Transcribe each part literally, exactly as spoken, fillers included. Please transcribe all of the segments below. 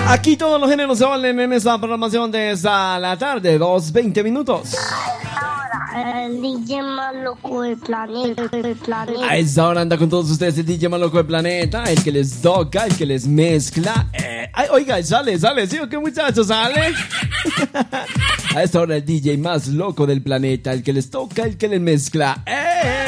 Aquí todos los géneros se valen en esta programación de esta la tarde, dos veinte minutos. El D J más loco del planeta, del planeta. A esta hora anda con todos ustedes el D J más loco del planeta, el que les toca, el que les mezcla. Eh, ay, oiga, sale, sale, ¿sí o qué, muchachos? ¿Sale? A esta hora el D J más loco del planeta, el que les toca, el que les mezcla. ¡Eh!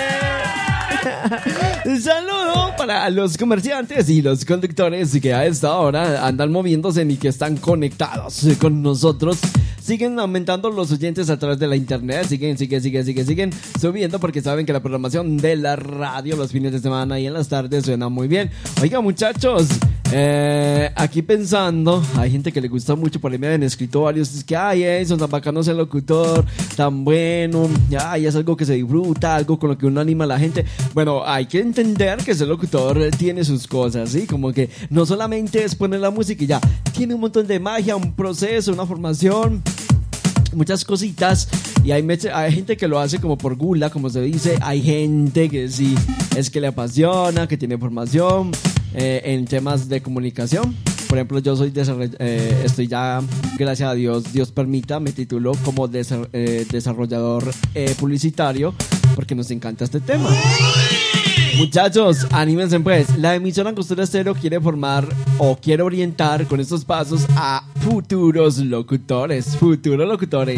Un saludo para los comerciantes y los conductores que a esta hora andan moviéndose y que están conectados con nosotros. Siguen aumentando los oyentes a través de la internet. Siguen, siguen, siguen, siguen, siguen subiendo porque saben que la programación de la radio los fines de semana y en las tardes suena muy bien. Oiga, muchachos, eh, aquí pensando, hay gente que le gusta mucho, por ahí me han escrito varios, es que ay, eso, tan bacano es el locutor, tan bueno, ay, es algo que se disfruta, algo con lo que uno anima a la gente. Bueno, hay que entender que ese locutor tiene sus cosas, ¿sí? Como que no solamente es poner la música y ya, tiene un montón de magia, un proceso, una formación, muchas cositas. Y hay, hay gente que lo hace como por gula, como se dice. Hay gente que sí es que le apasiona, que tiene formación eh, en temas de comunicación. Por ejemplo, yo soy desarroll- eh, estoy ya, gracias a Dios, Dios permita, me titulo como desa- eh, desarrollador eh, publicitario, porque nos encanta este tema. Muchachos, anímense pues. La emisora Angostura Estéreo quiere formar o quiere orientar con estos pasos a futuros locutores. Futuros locutores.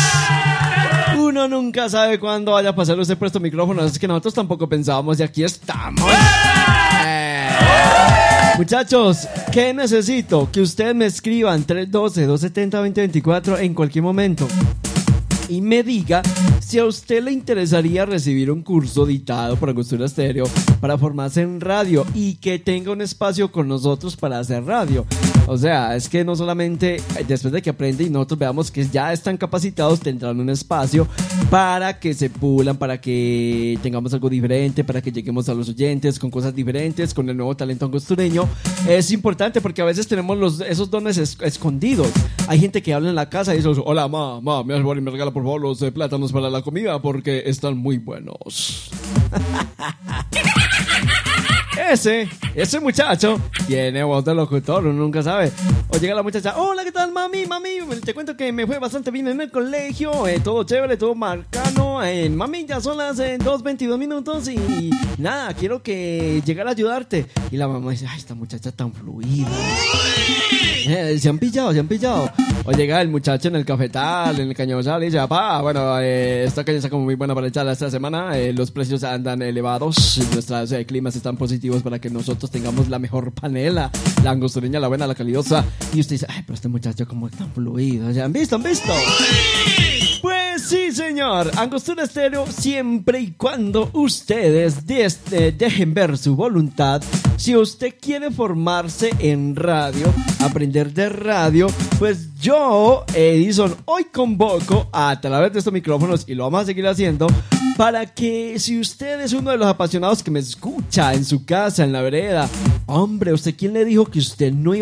Uno nunca sabe cuándo vaya a pasar usted por estos micrófonos. Es que nosotros tampoco pensábamos y aquí estamos. Eh. Muchachos, ¿qué necesito? Que ustedes me escriban tres uno dos, dos siete cero, dos cero dos cuatro en cualquier momento y me diga si a usted le interesaría recibir un curso dictado por Angostura Estéreo para formarse en radio y que tenga un espacio con nosotros para hacer radio. O sea, es que no solamente después de que aprende y nosotros veamos que ya están capacitados, tendrán un espacio para que se pulan, para que tengamos algo diferente, para que lleguemos a los oyentes con cosas diferentes, con el nuevo talento angostureño. Es importante porque a veces tenemos los, esos dones es, escondidos. Hay gente que habla en la casa y dice, hola, ma, ma, me me regala por favor los eh, plátanos para la comida porque están muy buenos. Ese, ese muchacho tiene voz de locutor, uno nunca sabe. O llega la muchacha, hola, ¿qué tal, mami? Mami, te cuento que me fue bastante bien en el colegio, eh, todo chévere, todo marcano. Eh, mami, ya son las eh, dos veintidós minutos y nada, quiero que llegara a ayudarte. Y la mamá dice, ay, esta muchacha tan fluida. Eh, se han pillado, se han pillado. O llega el muchacho en el cafetal, en el cañonzal y dice, papá, bueno, eh, esta caña está como muy buena para echarla esta semana, eh, los precios andan elevados, nuestros eh, climas están positivos para que nosotros tengamos la mejor panela, la angostureña, la buena, la calidosa. Y usted dice, ay, pero este muchacho como tan fluido, ¿ya han visto, han visto? Pues sí, señor, Angostura Estéreo, siempre y cuando ustedes des, eh, dejen ver su voluntad. Si usted quiere formarse en radio, aprender de radio, pues yo, Edison, hoy convoco a través de estos micrófonos, y lo vamos a seguir haciendo, para que si usted es uno de los apasionados que me escucha en su casa, en la vereda, hombre, ¿usted quién le dijo que usted no iba